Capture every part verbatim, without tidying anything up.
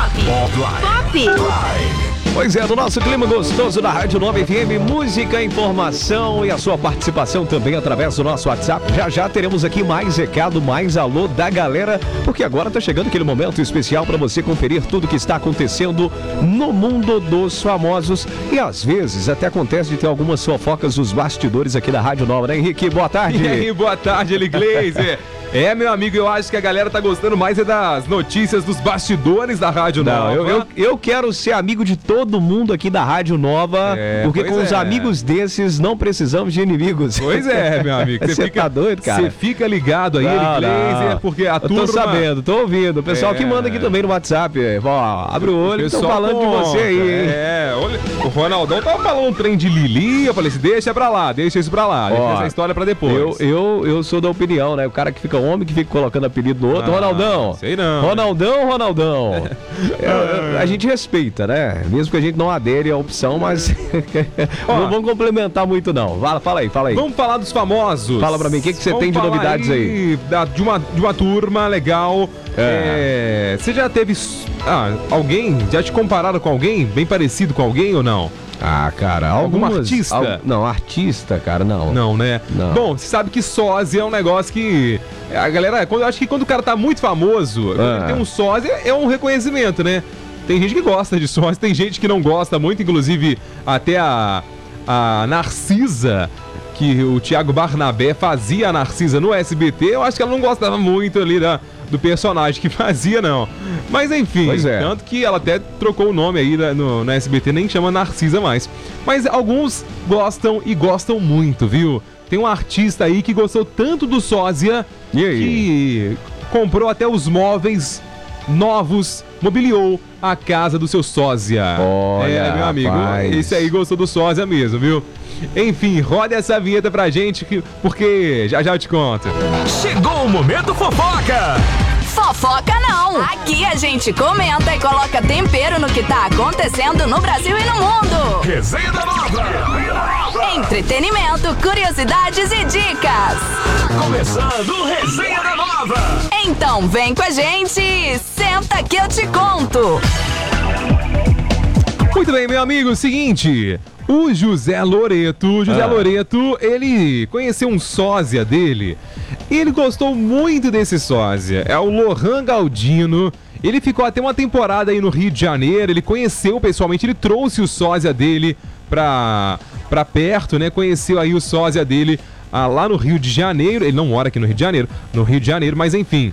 Pop. Pois é, no nosso clima gostoso da Rádio nove F M, música, informação e a sua participação também através do nosso WhatsApp. Já já teremos aqui mais recado, mais alô da galera, porque agora tá chegando aquele momento especial para você conferir tudo que está acontecendo no mundo dos famosos. E às vezes até acontece de ter algumas fofocas dos bastidores aqui da Rádio Nova, né, Henrique? Boa tarde. E aí, boa tarde, Eli Glazer. É, meu amigo, eu acho que a galera tá gostando mais é das notícias dos bastidores da Rádio Não, Nova. eu, eu, eu quero ser amigo de todo mundo aqui da Rádio Nova, É, porque pois com os é. amigos desses não precisamos de inimigos. Pois é, meu amigo. Você fica, tá doido, cara? Você fica ligado aí, Não, Eli Glazer, não. porque a Eu turma... tô sabendo, tô ouvindo. O pessoal É. que manda aqui também no WhatsApp, ó, abre o olho, estão Pessoal falando de conta, você aí, hein? É, olha, o Ronaldão tava falando um trem de Lili, eu falei assim, deixa pra lá, deixa isso pra lá, deixa Ó, essa história pra depois. Eu, eu, eu sou da opinião, né? O cara que fica homem que fica colocando apelido no outro, Ah, Ronaldão. sei não. Ronaldão, Ronaldão. É, a gente respeita, né? Mesmo que a gente não adere à opção, mas Ó. não vamos complementar muito, não. Fala, fala aí, fala aí. Vamos falar dos famosos. Fala pra mim, o que que você Vamos tem de falar novidades aí? da- de, uma, de uma turma legal. É. É, você já teve ah, alguém, já te compararam com alguém bem parecido com alguém ou não? Ah, cara, Algum algumas... artista? al- Não, artista, cara, não. Não, né? Não. Bom, você sabe que sósia é um negócio que a galera, quando, eu acho que quando o cara tá muito famoso, Ah. ele tem um sósia, é um reconhecimento, né? Tem gente que gosta de sósia, tem gente que não gosta muito, inclusive até a, a Narcisa, que o Thiago Barnabé fazia a Narcisa no S B T, eu acho que ela não gostava muito ali da, do personagem que fazia, não. Mas enfim, Pois é. tanto que ela até trocou o nome aí na- no, no S B T, nem chama Narcisa mais. Mas alguns gostam e gostam muito, viu? Tem um artista aí que gostou tanto do sósia E aí? que comprou até os móveis novos, mobiliou a casa do seu sósia. Olha, é, meu amigo, rapaz. esse aí gostou do sósia mesmo, viu? Enfim, roda essa vinheta pra gente, que- porque já já eu te conto. Chegou o momento fofoca! Fofoca não. Aqui a gente comenta e coloca tempero no que tá acontecendo no Brasil e no mundo. Resenha da Nova! Entretenimento, curiosidades e dicas. Começando o Resenha da Nova! Então vem com a gente e senta que eu te conto. Muito bem, meu amigo, seguinte, o José Loreto, o José Ah. Loreto, ele conheceu um sósia dele e ele gostou muito desse sósia, é o Lohan Galdino. Ele ficou até uma temporada aí no Rio de Janeiro, ele conheceu pessoalmente, ele trouxe o sósia dele pra, pra perto, né, conheceu aí o sósia dele ah, lá no Rio de Janeiro, ele não mora aqui no Rio de Janeiro, no Rio de Janeiro, mas enfim,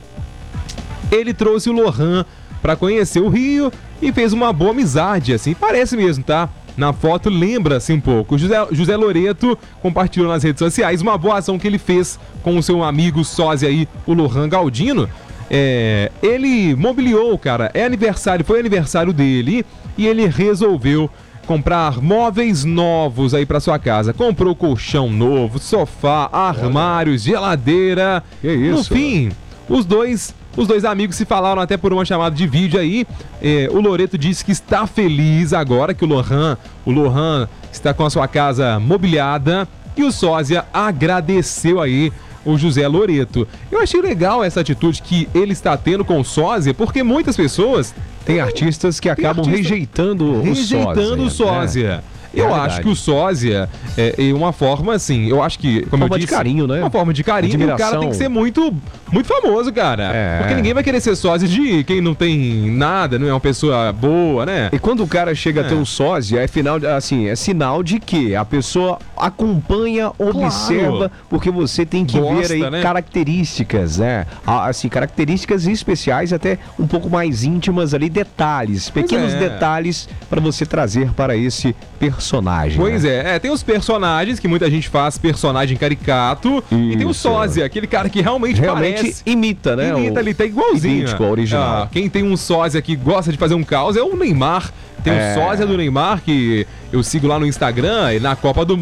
ele trouxe o Lohan pra conhecer o Rio e fez uma boa amizade, assim, parece mesmo, tá? Na foto lembra, assim, um pouco. O José, José Loreto compartilhou nas redes sociais uma boa ação que ele fez com o seu amigo sósia aí, o Lohan Galdino. É, ele mobiliou, cara, é aniversário, foi aniversário dele e ele resolveu comprar móveis novos aí pra sua casa. Comprou colchão novo, sofá, armários, geladeira. Que isso? No fim, os dois, os dois amigos se falaram até por uma chamada de vídeo aí. É, o Loreto disse que está feliz agora que o Lohan, o Lohan está com a sua casa mobiliada e o sósia agradeceu aí o José Loreto. Eu achei legal essa atitude que ele está tendo com o sósia, porque muitas pessoas Tem artistas que Tem acabam artista rejeitando, rejeitando o o sósia. sósia. né? Eu É acho verdade. que o sósia é, é uma forma assim, eu acho que, como Forma eu de disse, carinho, né? uma forma de carinho, e o cara Admiração. tem que ser muito, muito famoso, cara. É. Porque ninguém vai querer ser sósia de quem não tem nada, não é uma pessoa boa, né? E quando o cara chega a ter É. um sósia, é final, assim, é sinal de que a pessoa acompanha, observa, porque você tem que Gosta, ver aí né? características, né? Ah, assim, características especiais, até um pouco mais íntimas ali, detalhes, Pois pequenos é. detalhes para você trazer para esse personagem. Pois né? é, é, tem os personagens, que muita gente faz personagem caricato, e tem o Isso. sósia, aquele cara que realmente, Realmente parece... imita, né? Imita, O- ele tá igualzinho. idêntico ao original. Ah, quem tem um sósia que gosta de fazer um caos é o Neymar. Tem É. o sósia do Neymar, que eu sigo lá no Instagram, e na Copa do